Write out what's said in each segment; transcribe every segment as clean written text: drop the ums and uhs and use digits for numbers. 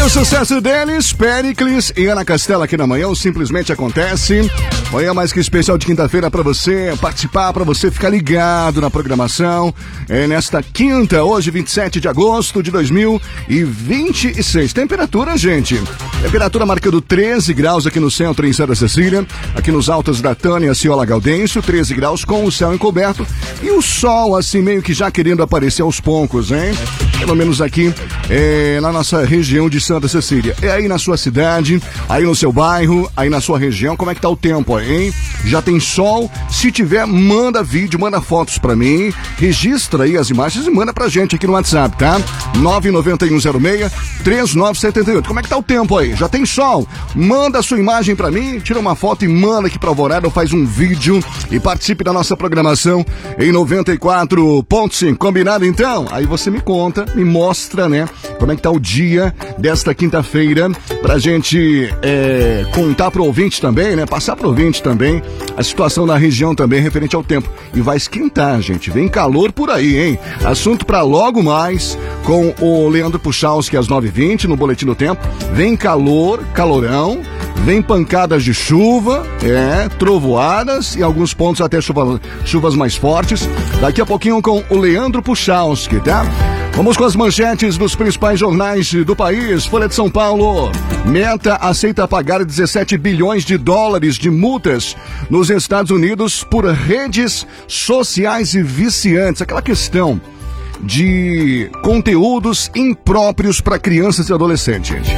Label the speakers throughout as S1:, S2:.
S1: O sucesso deles, Péricles e Ana Castela aqui na manhã, o Simplesmente Acontece. Manhã mais que especial de quinta-feira para você participar, para você ficar ligado na programação. Nesta quinta, hoje 27 de agosto de 2026. Temperatura, gente. Temperatura marcando 13 graus aqui no centro em Santa Cecília. Aqui nos altos da Tânia, Ciola Gaudêncio, 13 graus com o céu encoberto. E o sol assim meio que já querendo aparecer aos poucos, hein? Pelo menos aqui na nossa região de Santa Cecília. É aí na sua cidade, aí no seu bairro, aí na sua região, como é que tá o tempo aí, hein? Já tem sol? Se tiver, manda vídeo, manda fotos pra mim, registra aí as imagens e manda pra gente aqui no WhatsApp, tá? 99106-3978. Como é que tá o tempo aí? Já tem sol? Manda a sua imagem pra mim, tira uma foto e manda aqui pra Alvorada, ou faz um vídeo e participe da nossa programação em 94.5. Combinado então? Aí você me conta, me mostra, né? Como é que tá o dia desta quinta-feira pra gente contar pro ouvinte também, né? Passar pro ouvinte também a situação na região também referente ao tempo. E vai esquentar, gente. Vem calor por aí, hein? Assunto pra logo mais com o Leandro Puchalski às 9h20 no Boletim do Tempo. Vem calor, calorão. Vem pancadas de chuva, trovoadas e alguns pontos até chuvas mais fortes. Daqui a pouquinho com o Leandro Puchalski, tá? Vamos com as manchetes dos principais jornais do país. Folha de São Paulo. Meta aceita pagar 17 bilhões de dólares de multas nos Estados Unidos por redes sociais e viciantes. Aquela questão de conteúdos impróprios para crianças e adolescentes, gente.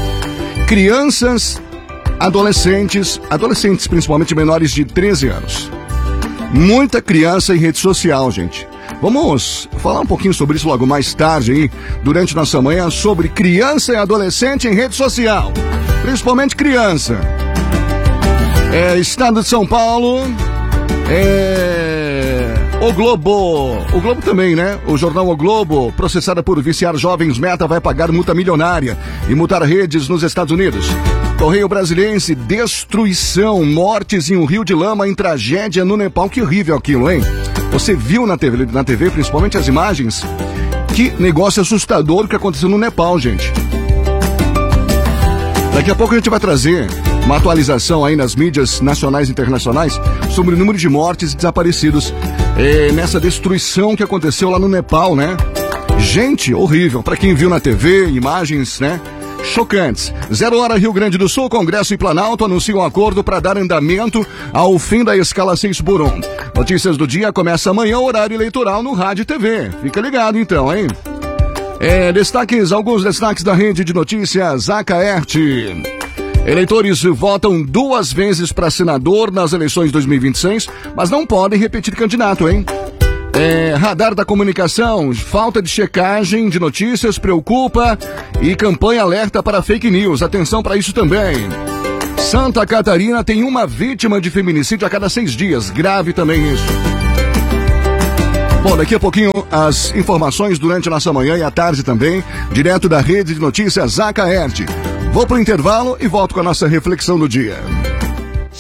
S1: Adolescentes principalmente menores de 13 anos. Muita criança em rede social, gente. Vamos falar um pouquinho sobre isso logo mais tarde aí, durante nossa manhã, sobre criança e adolescente em rede social. Principalmente criança. Estado de São Paulo, O Globo também, né? O jornal O Globo, processada por viciar jovens, Meta vai pagar multa milionária e multar redes nos Estados Unidos. Correio Brasiliense, destruição, mortes em um rio de lama em tragédia no Nepal. Que horrível aquilo, hein? Você viu na TV, principalmente as imagens? Que negócio assustador que aconteceu no Nepal, gente. Daqui a pouco a gente vai trazer uma atualização aí nas mídias nacionais e internacionais sobre o número de mortes e desaparecidos nessa destruição que aconteceu lá no Nepal, né? Gente, horrível. Para quem viu na TV, imagens, né? Chocantes. 0h Rio Grande do Sul, Congresso e Planalto anunciam um acordo para dar andamento ao fim da escala 6x1. Notícias do dia começa amanhã, horário eleitoral no Rádio e TV. Fica ligado então, hein? Alguns destaques da rede de notícias Acaerte. Eleitores votam 2 vezes para senador nas eleições 2026, mas não podem repetir candidato, hein? Radar da comunicação, falta de checagem de notícias preocupa e campanha alerta para fake news. Atenção para isso também. Santa Catarina tem uma vítima de feminicídio a cada 6 dias. Grave também isso. Bom, daqui a pouquinho as informações durante a nossa manhã e à tarde também, direto da rede de notícias Acaerte. Vou pro intervalo e volto com a nossa reflexão do dia.